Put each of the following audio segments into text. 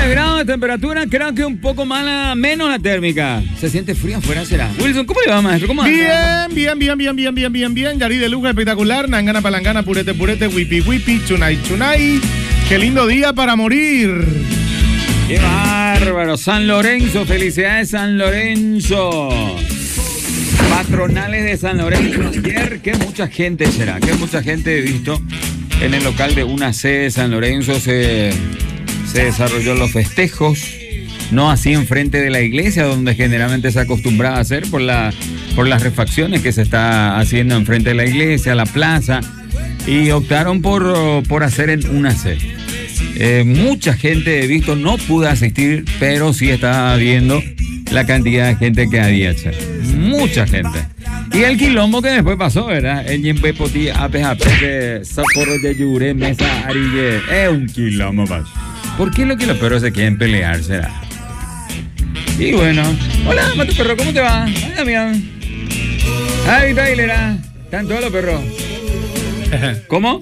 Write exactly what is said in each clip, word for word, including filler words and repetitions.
diecinueve grados de temperatura, creo que un poco más la, menos la térmica. Se siente frío afuera, será. Wilson, ¿cómo le va, maestro? ¿Cómo anda? Bien, bien, bien, bien, bien, bien, bien, bien. Yari de lujo espectacular. Nangana palangana, purete, purete, wipi, wipi, chunay, chunay. Qué lindo día para morir. ¡Qué bárbaro! San Lorenzo, felicidades San Lorenzo. Patronales de San Lorenzo. Ayer, que mucha gente será, que mucha gente he visto en el local de una sede de San Lorenzo. Se, se desarrolló los festejos, no así enfrente de la iglesia, donde generalmente se acostumbraba a hacer por, la, por las refacciones que se está haciendo enfrente de la iglesia, la plaza, y optaron por, por hacer en una sede. Eh, mucha gente he visto, no pude asistir, pero sí estaba viendo la cantidad de gente que había hecho. Mucha gente. Y el quilombo que después pasó, ¿verdad? El Yembe Poti, Ape Ape, Socorro de Yure, Mesa Arille. Es un quilombo pasó. ¿Por qué lo que los perros se quieren pelear, será? Y bueno. Hola, Mato Perro, ¿cómo te va? Ay, Damián. Ay, Taylor. ¿Están todos los perros? ¿Cómo?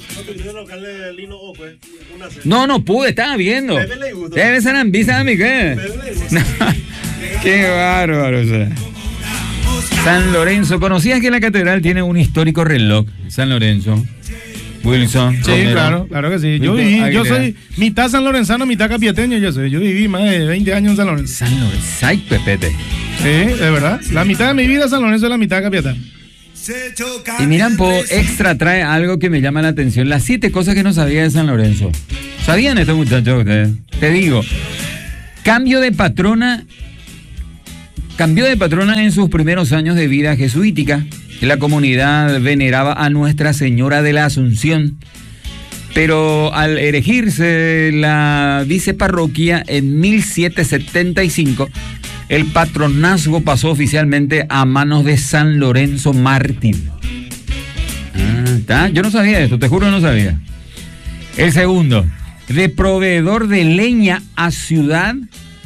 No, no pude, estaba viendo. Debe ser ambisa a mí, ¿qué? Qué bárbaro, o sea. San Lorenzo, ¿conocías que la catedral tiene un histórico reloj? San Lorenzo. Wilson. Sí, Romero. claro, claro que sí. Yo viví, yo soy mitad sanlorenzano, mitad capiateño, yo soy. Yo viví más de veinte años en San Lorenzo. San Lorenzo, ay, pepete. Sí, de verdad. La mitad de mi vida San Lorenzo es la mitad capiatá. Y miran, po, extra trae algo que me llama la atención. Las siete cosas que no sabía de San Lorenzo. ¿Sabían estos muchachos ustedes? Te digo, cambio de patrona, cambió de patrona en sus primeros años de vida jesuítica. La comunidad veneraba a Nuestra Señora de la Asunción, pero al erigirse la viceparroquia en mil setecientos setenta y cinco, el patronazgo pasó oficialmente a manos de San Lorenzo Mártir. Ah, ¿está? Yo no sabía esto, te juro no sabía. El segundo, de proveedor de leña a ciudad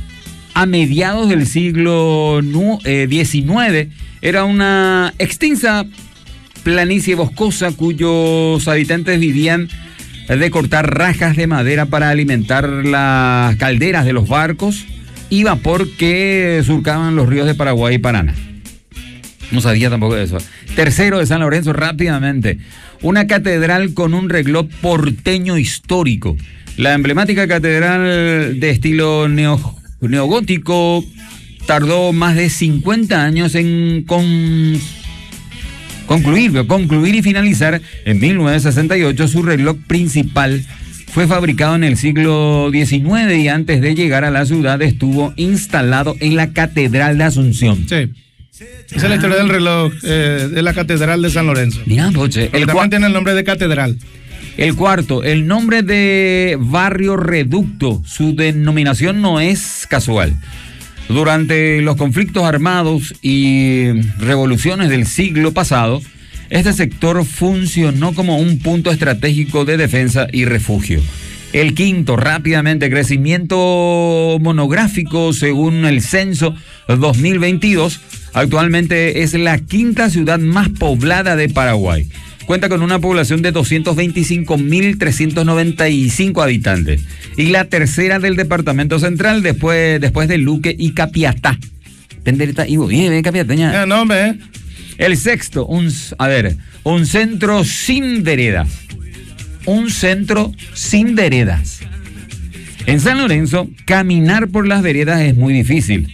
a mediados del siglo diecinueve, era una extensa planicie boscosa cuyos habitantes vivían de cortar rajas de madera para alimentar las calderas de los barcos y vapor que surcaban los ríos de Paraguay y Paraná. No sabía tampoco de eso. Tercero, de San Lorenzo, rápidamente. Una catedral con un reloj porteño histórico. La emblemática catedral de estilo neo, neogótico tardó más de cincuenta años en con, concluir, concluir y finalizar. En mil novecientos sesenta y ocho su reloj principal fue fabricado en el siglo diecinueve y antes de llegar a la ciudad estuvo instalado en la Catedral de Asunción. Sí. Esa es la historia del reloj eh, de la Catedral de San Lorenzo. Mira, poche. El cual tiene el nombre de catedral. El cuarto, el nombre de Barrio Reducto. Su denominación no es casual. Durante los conflictos armados y revoluciones del siglo pasado, este sector funcionó como un punto estratégico de defensa y refugio. El quinto, rápidamente, crecimiento monográfico según el censo dos mil veintidós. Actualmente es la quinta ciudad más poblada de Paraguay. Cuenta con una población de doscientos veinticinco mil trescientos noventa y cinco habitantes. Y la tercera del departamento central después, después de Luque y Capiatá. Penderita, y bien, Capiateña. No, hombre. El sexto, un, a ver, un centro sin veredas. Un centro sin veredas. En San Lorenzo, caminar por las veredas es muy difícil.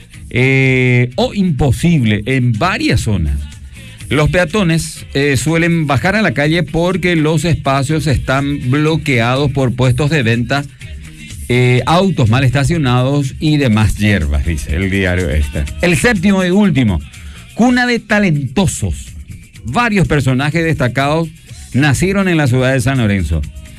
Eh, o imposible en varias zonas. Los peatones eh, suelen bajar a la calle porque los espacios están bloqueados por puestos de ventas, eh, autos mal estacionados y demás hierbas, dice el diario este. El séptimo y último, cuna de talentosos. Varios personajes destacados nacieron en la ciudad de San Lorenzo.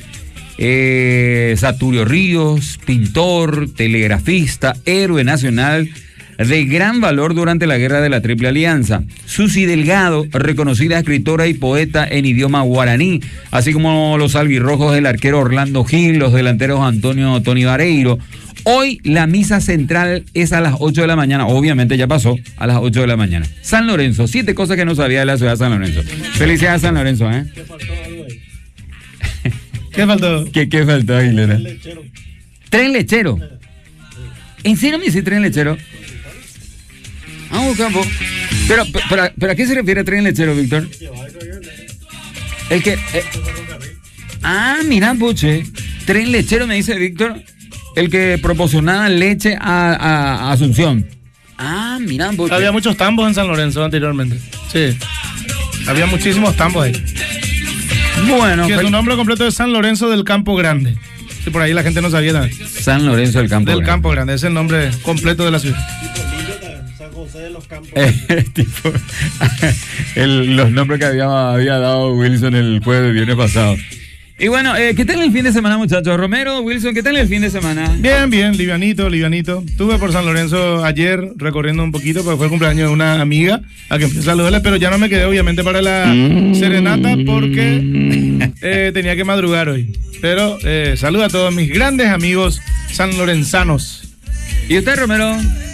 Eh, Saturio Ríos, pintor, telegrafista, héroe nacional de gran valor durante la Guerra de la Triple Alianza. Susi Delgado, reconocida escritora y poeta en idioma guaraní, así como los albirrojos del arquero Orlando Gil, los delanteros Antonio Tony Vareiro. Hoy la misa central es a las ocho de la mañana, obviamente ya pasó, a las ocho de la mañana. San Lorenzo, siete cosas que no sabía de la ciudad de San Lorenzo. Felicidades San Lorenzo, ¿eh? ¿Qué faltó algo ahí? ¿Qué faltó? ¿Qué, qué faltó ahí, Lera? Tren lechero. ¿En serio me dice tren lechero? Vamos, campo. Pero, pero, pero, ¿a qué se refiere tren lechero, Víctor? El que... Eh, ah, mira, puche. Tren lechero, me dice Víctor, el que proporcionaba leche a, a, a Asunción. Ah, mira, puche. Había muchos tambos en San Lorenzo anteriormente. Sí. Había muchísimos tambos ahí. Bueno. Que su nombre completo es San Lorenzo del Campo Grande. Sí, por ahí la gente no sabía nada. San Lorenzo del Campo del Grande. Del Campo Grande, es el nombre completo de la ciudad. San José de los Campos. Eh, tipo, el, los nombres que había, había dado Wilson el jueves del viernes pasado. Y bueno, eh, ¿qué tal el fin de semana, muchachos? Romero, Wilson, ¿qué tal el fin de semana? Bien, bien, livianito, livianito. Estuve por San Lorenzo ayer recorriendo un poquito porque fue el cumpleaños de una amiga a que empecé a saludarle, pero ya no me quedé obviamente para la serenata porque eh, tenía que madrugar hoy. Pero eh, saludo a todos mis grandes amigos sanlorenzanos. ¿Y usted, Romero?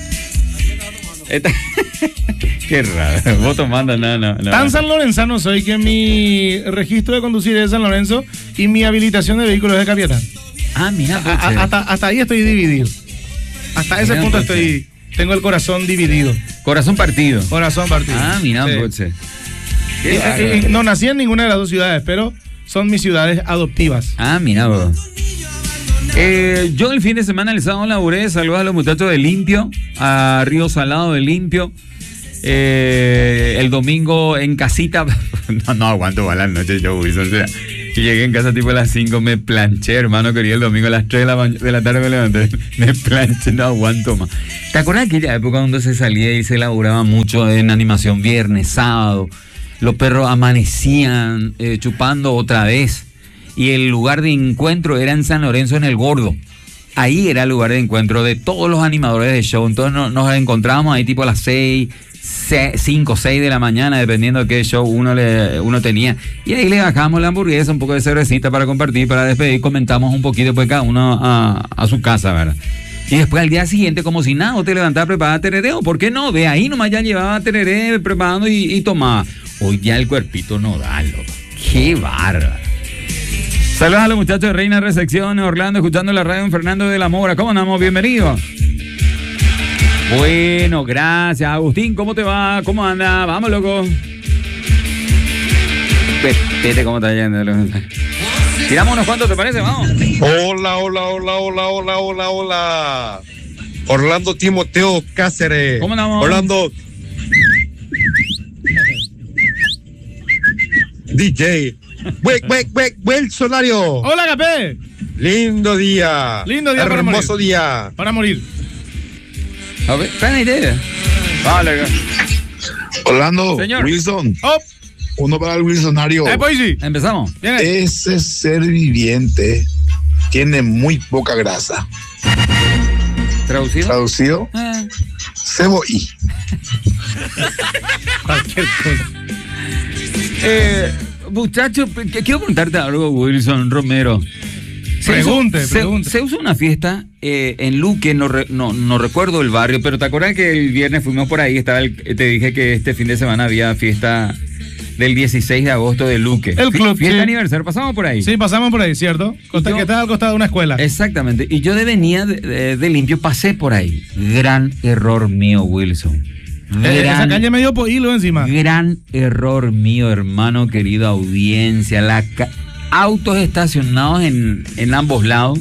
Está... Qué raro, vos tomando, no, no, no. Tan sanlorenzano soy que mi registro de conducir es de San Lorenzo y mi habilitación de vehículos es de Capiatá. Ah, mira. A, a, hasta, hasta ahí estoy dividido. Hasta ese mira, punto poche. estoy, tengo el corazón dividido. Corazón partido. Corazón partido. Ah, mira, sí. Poche. Y, y, y, no nací en ninguna de las dos ciudades, pero son mis ciudades adoptivas. Ah, mira, vos. Eh, yo el fin de semana, el sábado laburé, saludos a los muchachos de Limpio, a Río Salado de Limpio. Eh, el domingo en casita, no, no aguanto para la noche yo, Wilson, o sea, y llegué en casa tipo a las cinco, me planché, hermano, quería el domingo a las tres de la, de la tarde me levanté, me planché, no aguanto más. ¿Te acuerdas de aquella época donde se salía y se laburaba mucho en animación viernes, sábado? Los perros amanecían eh, chupando otra vez y el lugar de encuentro era en San Lorenzo, en El Gordo. Ahí era el lugar de encuentro de todos los animadores de show. Entonces nos, nos encontrábamos ahí tipo a las seis, cinco, seis de la mañana, dependiendo de qué show uno, le, uno tenía. Y ahí le bajamos la hamburguesa, un poco de cervecita para compartir, para despedir. Comentamos un poquito, pues cada uno a, a su casa, ¿verdad? Y después al día siguiente, como si nada, te levantaba preparada tereré. ¿Por qué no? Ve ahí nomás ya llevaba tereré preparando y, y tomaba. Hoy ya el cuerpito no da, loco. ¡Qué bárbaro! Saludos a los muchachos de Reina Recepción, Orlando, escuchando la radio en Fernando de la Mora. ¿Cómo andamos? Bienvenidos. Bueno, gracias. Agustín, ¿cómo te va? ¿Cómo anda? Vamos, loco. Vete cómo está yendo. Tiramos unos cuantos, ¿te parece? Vamos. Hola, hola, hola, hola, hola, hola, hola. Orlando Timoteo Cáceres. ¿Cómo andamos? Orlando D J. Wek, wek, wek, Wilsonario. Hola, Capé. Lindo día. Lindo día. Hermoso para día. Para morir. A ver, buena idea. Vale. Orlando, señor. Wilson. Oh. Uno para el Wilsonario. Eh, pues sí. Empezamos. Bien. Ese ser viviente tiene muy poca grasa. ¿Traducido? Traducido. Eh. Ceboí. Cualquier cosa. Eh, muchacho, quiero preguntarte algo, Wilson Romero. Se pregunte, usa, pregunte. Se, se usa una fiesta eh, en Luque, no, re, no, no recuerdo el barrio, pero ¿te acuerdas que el viernes fuimos por ahí? Estaba el, te dije que este fin de semana había fiesta del dieciséis de agosto de Luque. El club. Fiesta sí. de aniversario, pasamos por ahí. Sí, pasamos por ahí, ¿cierto? Costa, yo, que está al costado de una escuela. Exactamente. Y yo de venía de, de, de Limpio pasé por ahí. Gran error mío, Wilson. Gran, esa calle me dio por hilo encima. Gran error mío, hermano, querido audiencia. La ca- autos estacionados en, en ambos lados.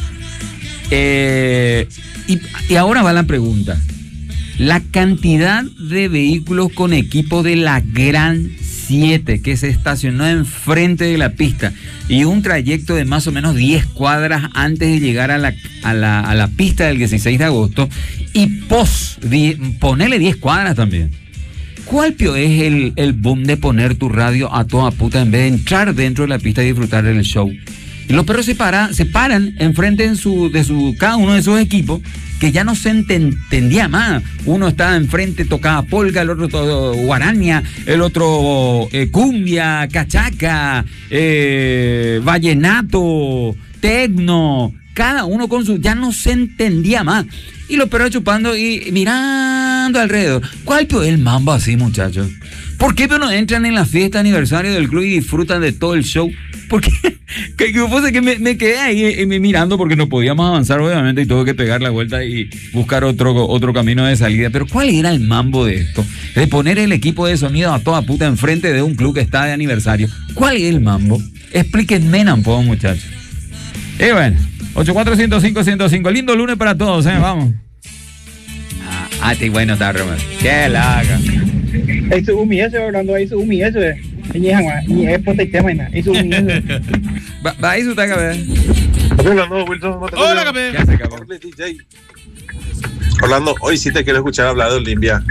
Eh, y, y ahora va la pregunta. La cantidad de vehículos con equipo de la Gran siete que se estacionó enfrente de la pista y un trayecto de más o menos diez cuadras antes de llegar a la, a la, a la pista del dieciséis de agosto y pos, die, ponele diez cuadras también. ¿Cuál pio es el, el boom de poner tu radio a toda puta en vez de entrar dentro de la pista y disfrutar del show? Y los perros se, para, se paran enfrente en su, de su, cada uno de sus equipos, que ya no se entendía más. Uno estaba enfrente, tocaba polka, el otro todo guaraña, el otro eh, cumbia, cachaca, eh, vallenato, tecno, cada uno con su... Ya no se entendía más. Y los perros chupando y mirando alrededor. ¿Cuál es el mambo así, muchachos? ¿Por qué no entran en la fiesta de aniversario del club y disfrutan de todo el show? Porque que, que, fue que me, me quedé ahí eh, mirando porque no podíamos avanzar, obviamente, y tuve que pegar la vuelta y buscar otro, otro camino de salida. Pero ¿cuál era el mambo de esto? De poner el equipo de sonido a toda puta enfrente de un club que está de aniversario. ¿Cuál es el mambo? Explíquenme, po, muchachos. Y bueno, ocho cuatro cero cinco cero cinco. Lindo lunes para todos, ¿eh? Vamos. Ah, ah te bueno está, Romero. Qué laga. Eso humilde, Orlando, eso humilde. Ini hang ini airport tema ina. Eso humilde. Va, va eso está acá. Orlando, Wilson. Hola, Capé. ¿Qué hace, cabrón? Orlando, hoy sí te quiero escuchar hablar de Olimpia.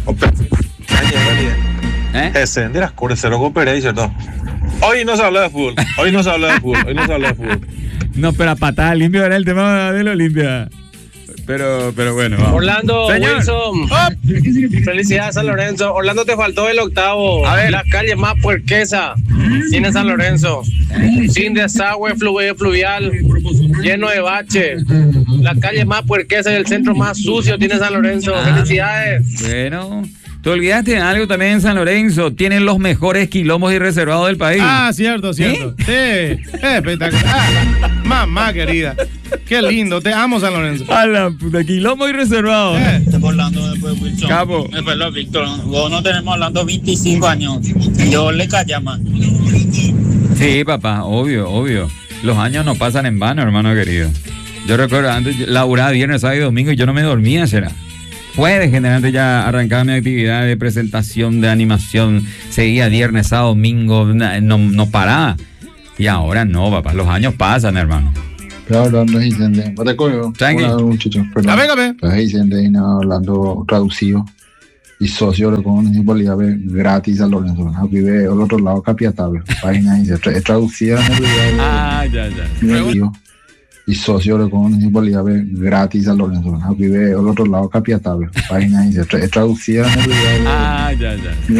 ¿Eh? Ese, de las cores cero cooperé, ¿cierto? Hoy no se habla de fútbol. Hoy no se habla de fútbol. Hoy no se habla de fútbol. No, pero a patada limpia era el tema de la Olimpia. Pero, pero bueno, vamos. Orlando, Señor. Wilson. Oh. Felicidades, San Lorenzo. Orlando, te faltó el octavo. A ver. La calle más puerquesa tiene San Lorenzo. Sin desagüe fluvial, fluvial, lleno de bache. La calle más puerquesa y el centro más sucio tiene San Lorenzo. Ah. Felicidades. Bueno, te olvidaste de algo también en San Lorenzo. Tienen los mejores quilombos y reservados del país. Ah, cierto, cierto. Sí, espectacular. Ah, mamá querida. Qué lindo, te amo, San Lorenzo. A la puta, quilombo y reservado. Eh. Estás hablando después, Wilson. Capo. Después lo Víctor. Vos no tenemos hablando veinticinco años. Yo le callaba. Sí, papá, obvio, obvio. Los años no pasan en vano, hermano querido. Yo recuerdo antes, laburaba viernes, sábado y domingo y yo no me dormía, será. Jueves generalmente ya arrancaba mi actividad de presentación, de animación. Seguía viernes, sábado, domingo, no, no paraba. Y ahora no, papá, los años pasan, hermano. Claro, no dicen de. ¿Te acuerdas? Tranqui. Hola, muchachos, perdón. A ver, a ver. Pues dicen de no, hablando traducido. Y socio de la municipalidad gratis a Lorenzo. Vive al otro lado, Capiatable. Página dice, es traducida en el video. Ah, ya, ya. Y socio de la municipalidad gratis a Lorenzo. Vive al otro lado, Capiatable. Página dice, es traducida en el video. Ah, ya, ya.